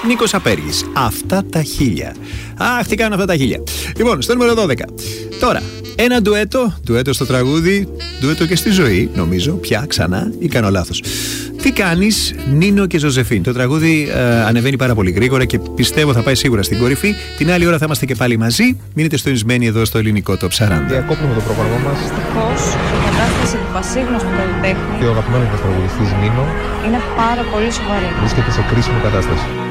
Νίκος Απέργης. Αυτά τα 1000. Αχ, τι κάνουν αυτά τα 1000. Λοιπόν, στο νούμερο 12. Τώρα, ένα ντουέτο στο τραγούδι, ντουέτο και στη ζωή, νομίζω, πια ξανά, ή κάνω λάθος. Τι κάνεις, Νίνο και Ζωζεφίν. Το τραγούδι ανεβαίνει πάρα πολύ γρήγορα και πιστεύω θα πάει σίγουρα στην κορυφή. Την άλλη ώρα θα είμαστε και πάλι μαζί. Μείνετε συντονισμένοι εδώ στο ελληνικό Top 40. Διακόπτουμε το πρόγραμμά μας. Δυστυχώς, η κατάσταση του πασίγνωστου καλλιτέχνη Και ο αγαπημένος μας τραγουδιστής Νίνο είναι πάρα πολύ σοβαρή. βρίσκεται σε κρίσιμη κατάσταση.